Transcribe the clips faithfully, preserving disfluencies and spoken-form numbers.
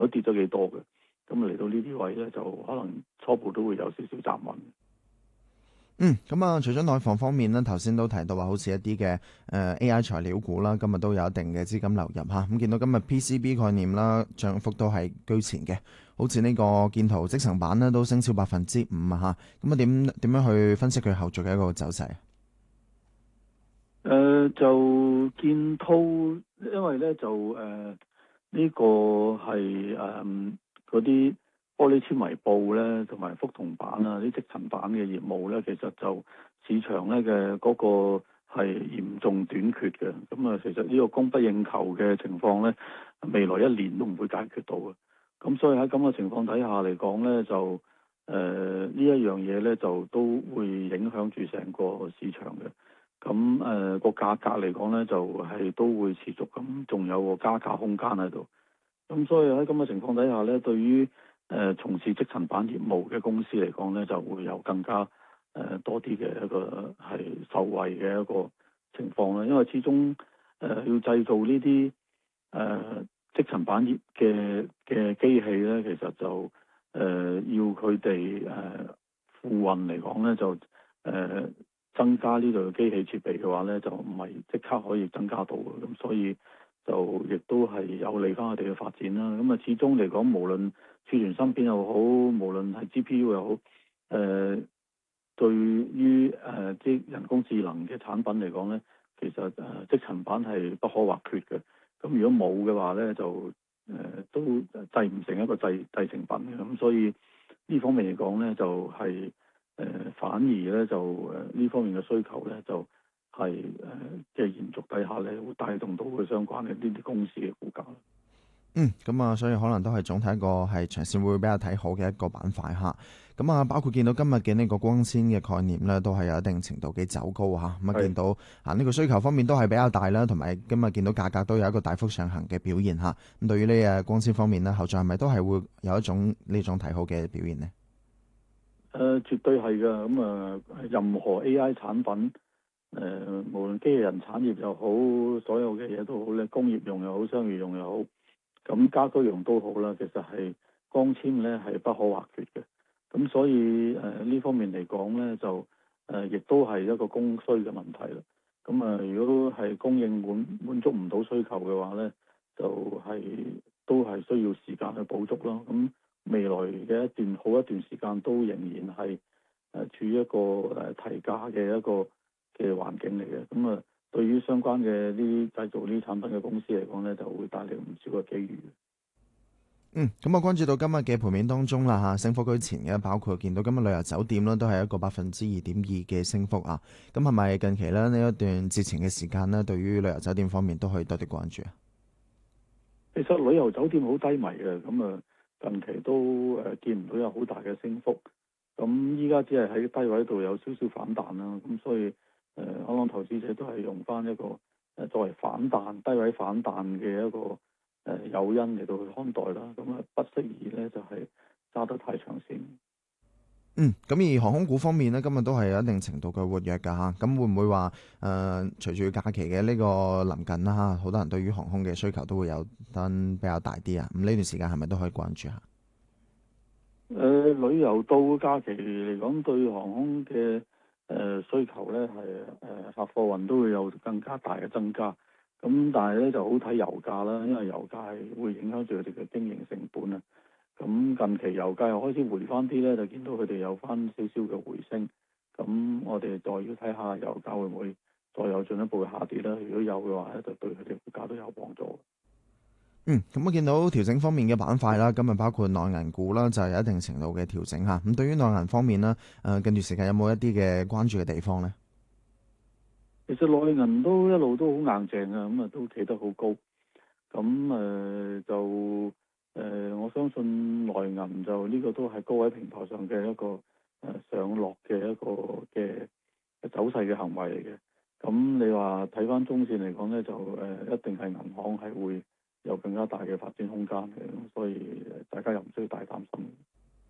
都跌咗幾多嘅。咁嚟到呢啲位咧，就可能初步都會有少少站穩。 嗯，咁啊，除咗內房方面咧，頭先都提到話，好似一啲嘅誒 A I 材料股啦，今日都有一定嘅資金流入嚇。咁見到今日 P C B 概念啦，漲幅都係居前嘅，好似呢個建圖積層板咧都升超百分之五啊嚇。咁啊點點樣去分析佢後續嘅一個走勢啊？ 誒、呃、就建滔，因為咧就誒呢、呃這個係誒嗰啲玻璃纖維布咧，同埋覆銅板啊，啲積層板嘅業務咧，其實就市場咧嘅嗰個係嚴重短缺嘅。咁啊，其實呢個供不應求嘅情況咧，未來一年都唔會解決到嘅。咁所以喺咁嘅情況底下嚟講咧，就誒、呃、呢一樣嘢咧，就都會影響住成個市場嘅。咁誒個價格嚟講咧，就係、是、都會持續咁，仲有個加價空間喺度。咁所以喺咁嘅情況底下咧，對於誒、呃、從事積層板業務嘅公司嚟講咧，就會有更加誒、呃、多啲嘅一個係受惠嘅一個情況啦。因為始終誒、呃、要製造呢啲誒積層板業嘅嘅機器咧，其實就誒、呃、要佢哋誒付運嚟講咧，就誒。呃增加呢度嘅機器設備嘅話咧，就唔係即刻可以增加到嘅，咁所以就亦都係有利翻佢哋嘅發展啦。咁啊，始終嚟講，無論儲存芯片又好，無論係 G P U 又好，誒、呃，對於誒啲人工智能嘅產品嚟講咧，其實誒積層板係不可或缺嘅。咁如果冇嘅話咧，就誒、呃、都製唔成一個製製成品嘅。咁所以呢方面嚟講咧，就係、是。誒、呃、反而咧就誒呢、呃、方面嘅需求咧就係誒嘅延續底下咧，會帶動到佢相關嘅呢啲公司嘅股價。 嗯，咁啊，所以可能都係總體一個係長線會比較睇好嘅一個板塊嚇。咁啊，包括見到今日嘅呢個光纖嘅概念咧，都係有一定程度嘅走高嚇。咁啊，見到啊呢個需求方面都係比較大啦，同埋今日見到價格都有一個大幅上行嘅表現嚇。咁對於呢誒光纖方面咧，後續係咪都係會有一種呢種睇好嘅表現呢？ 誒、呃，絕對係㗎。咁、呃、啊，任何 A I 產品，誒、呃，無論機器人產業又好，所有嘅嘢都好咧，工業用又好，商業用又好，咁家居用都好啦。其實係光纖咧係不可或缺嘅。咁所以誒呢、呃、方面嚟講咧，就誒亦、呃、都係一個供需嘅問題啦。咁啊、呃，如果係供應滿滿足唔到需求嘅話咧，就係、是、都係需要時間去補足咯。咁未來嘅一段好一段時間都仍然係誒、呃、處於一個誒、呃、提價嘅一個嘅環境嚟嘅。咁啊、呃，對於相關嘅啲製造呢啲產品嘅公司嚟講咧，就會帶嚟唔少嘅機遇。 嗯，咁我關注到今日嘅盤面當中啦嚇，升幅居前嘅，包括見到今日旅遊酒店啦，都係一個百分之二點二嘅升幅啊。咁係咪近期咧呢一段節前嘅時間呢，對於旅遊酒店方面都可以多啲關注啊？ 其實旅遊酒店好低迷嘅，咁啊近期都誒見唔到有好大嘅升幅，咁依家只係喺低位度有少少反彈啦，咁所以誒可能投資者都係用翻一個誒作為反彈低位反彈嘅一個誒誘因嚟到去看待啦，咁啊不適宜咧就係揸得太長線。 嗯，咁而航空股方面呢，今日都係有一定程度嘅活躍㗎嚇。咁會唔會話誒、呃、隨住假期嘅呢個臨近啦嚇，好多人對於航空嘅需求都會有單比較大啲啊？咁呢段時間係咪都可以關注下？ 誒、呃、旅遊到假期嚟講，對航空嘅誒、呃、需求咧係誒客貨運都會有更加大嘅增加。咁但係咧就好睇油價啦，因為油價係會影響住佢哋嘅經營成本啊。咁近期油價又開始回翻啲咧，就見到佢哋有翻少少嘅回升。咁我哋再要睇下油價會唔會再有進一步嘅下跌啦。如果有嘅話咧，就對佢哋股價都有幫助。 嗯，咁我見到調整方面嘅板塊啦，今日包括內銀股啦，就係有一定程度嘅調整嚇。咁對於內銀方面啦，誒近住時間有冇一啲嘅關注嘅地方呢？ 其實內銀都一路都好硬淨啊，咁啊都企得好高。咁誒、呃、就誒、呃，我相信內銀就呢個都係高位平台上嘅一個誒、呃、上落嘅一個嘅走勢嘅行為嚟嘅。咁你話睇翻中線嚟講咧，就誒、呃、一定係銀行係會有更加大嘅發展空間嘅，所以大家又唔需要太擔心。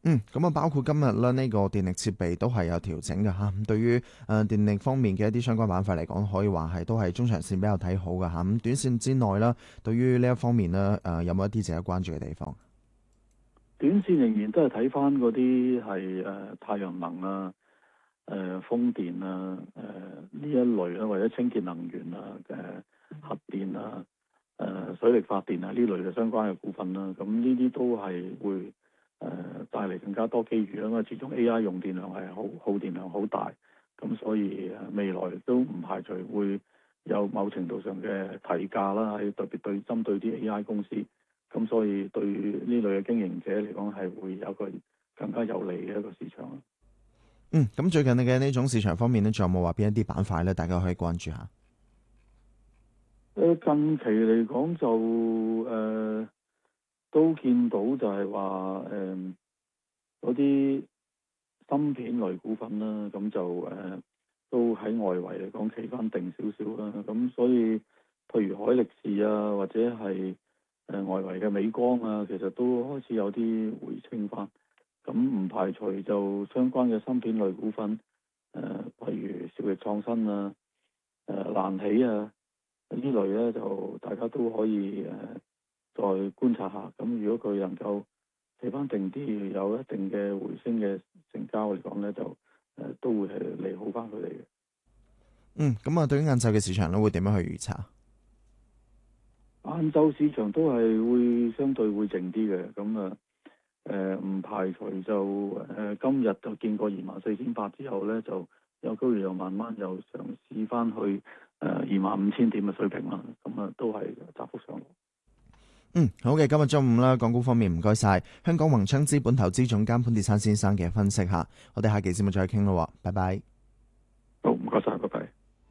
嗯，咁啊，包括今日咧呢個電力設備都係有調整嘅嚇。咁對於誒電力方面嘅一啲相關板塊嚟講，可以話係都係中長線比較睇好嘅嚇。咁短線之內啦，對於呢一方面呢，誒有冇一啲值得關注嘅地方？ 短線仍然都係睇翻嗰啲係誒太陽能啊、誒、呃、風電啊、誒、呃、呢一類啊，或者清潔能源啊、誒、呃、核電啊、誒、呃、水力發電啊呢類嘅相關嘅股份啦。咁呢啲都係會誒、呃、帶嚟更加多機遇啦。因為始終 A I 用電量係好耗電量好大，咁所以未來都唔排除會有某程度上嘅提價啦，係特別對針對啲 A I 公司。咁所以對呢類嘅經營者嚟講係會有個更加有利嘅一個市場。 嗯，咁最近嘅呢種市場方面呢，仲有冇話邊一啲板塊咧，大家可以關注下？ 誒近期嚟講就誒、呃、都見到就係話誒嗰啲芯片類股份啦，咁就誒、呃、都喺外圍嚟講企翻定少少啦。咁所以譬如海力士啊，或者係誒、呃、外圍嘅美光啊，其實都開始有啲回升翻，咁唔排除就相關嘅芯片類股份，誒、呃、譬如兆易創新啊、誒、呃、瀾起啊呢類咧，就大家都可以誒、呃、再觀察下。咁如果佢能夠企翻定啲，有一定嘅回升嘅成交嚟講咧，就誒、呃、都會係利好翻佢哋嘅。 嗯，咁啊，對於晏晝嘅市場咧，會點樣去預測？ 晏晝市場都係會相對會靜啲嘅，咁啊誒唔排除就誒、呃、今日就見過二萬四千八之後咧，就有機會又慢慢又嘗試翻去誒二萬五千點嘅水平啦，咁啊都係窄幅上落。 嗯，好嘅，今日中午啦，港股方面唔該晒，香港宏昌資本投資總監潘鐵珊先生嘅分析吓，我哋下期節目再傾咯，拜拜。 好，唔該晒，拜拜。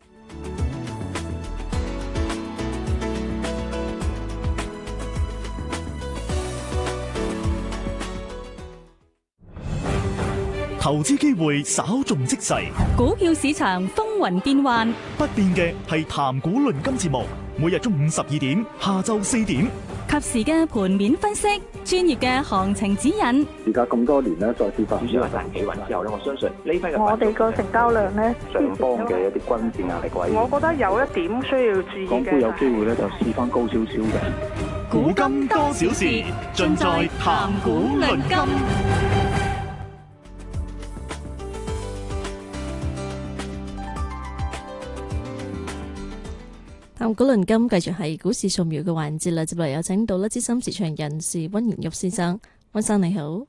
投資機會稍縱即逝， 股票市場風雲變幻， 不變嘅係談股論金節目，每日中午十二點，下晝四點， 及時嘅盤面分析，專業嘅行情指引。 而家咁多年咧，再次發主要係賺企穩之後咧，我相信呢批嘅我哋個成交量咧， 上方嘅一啲均線壓力位， 我覺得有一點需要注意嘅。 港股有機會咧，就試翻高少少嘅。 股金多少事，盡在談股論金。 談股論金繼續係股市掃描嘅環節啦，接嚟有請到咧資深市場人士溫元玉先生，溫生你好。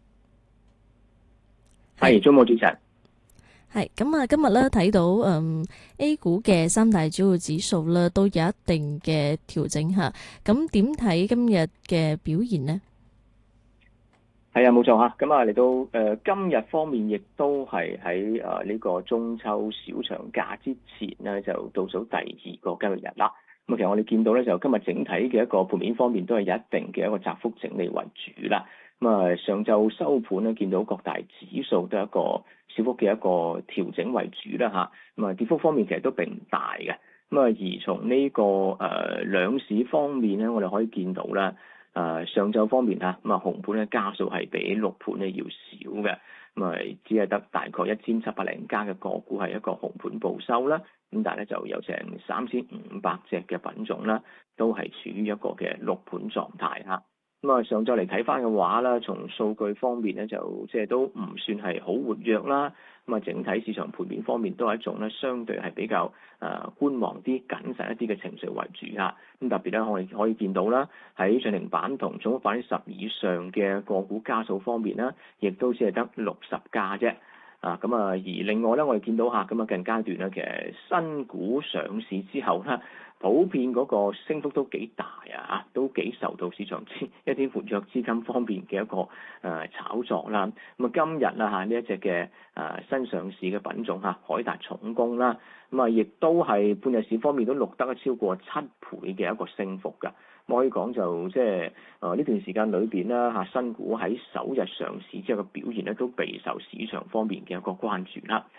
係，中午主持人。 係咁啊，今日咧睇到嗯 A 股嘅三大主要指數咧都有一定嘅調整吓，咁點睇今日嘅表現呢？ 係啊，冇錯吓，咁啊嚟到誒、呃、今日方面，亦都係喺誒呢個中秋小長假之前呢，就倒數第二個交易日啦。咁啊，其實我哋見到咧，就今日整體嘅一個盤面方面，都係有一定嘅一個窄幅整理為主啦。咁啊，上晝收盤咧，見到各大指數都係一個小幅嘅一個調整為主啦嚇。咁啊，跌幅方面其實都並唔大嘅。咁啊，而從呢、這個誒兩、呃、市方面咧，我哋可以見到啦。誒、呃、上晝方面嚇，咁啊紅盤咧家數係比綠盤咧要少嘅，咁啊只係得大概一千七百零家嘅個股係一個紅盤報收啦，咁但係咧就有成三千五百隻嘅品種啦，都係處於一個嘅綠盤狀態嚇。咁啊上晝嚟睇翻嘅話啦，從數據方面咧就即係都唔算係好活躍啦。咁啊，整體市場盤面方面都係一種咧，相對係比較誒、呃、觀望啲、謹慎一啲嘅情緒為主嚇。咁特別咧，我哋可以見到啦，喺漲停板同總板十以上嘅個股家數方面啦，亦都只係得六十家啫。啊，咁啊，而另外咧，我哋見到嚇，咁啊近階段咧，其實新股上市之後咧，普遍嗰個升幅都幾大啊，都幾受到市場資一啲活躍資金方面嘅一個誒、呃、炒作啦。咁啊，今日啦嚇呢一隻嘅誒新上市嘅品種嚇，海達重工啦，咁啊亦都係半日市方面都錄得超過七倍嘅一個升幅㗎。可以講就即係誒呢段時間裏邊啦嚇，新股喺首日上市之後嘅表現咧，都備受市場方面嘅一個關注啦。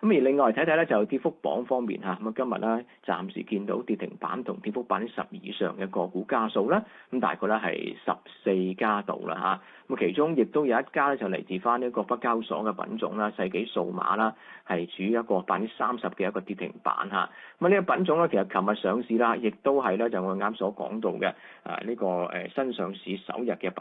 咁而另外睇睇咧就跌幅榜方面嚇，咁啊今日咧暫時見到跌停板同跌幅百分之十以上嘅個股家數啦，咁大概咧係十四家度啦嚇。咁其中亦都有一家咧就嚟自翻呢個北交所嘅品種啦，世紀數碼啦，係處於一個百分之三十嘅一個跌停板嚇。咁啊呢個品種咧其實琴日上市啦，亦都係咧就我啱所講到嘅啊呢個誒新上市首日嘅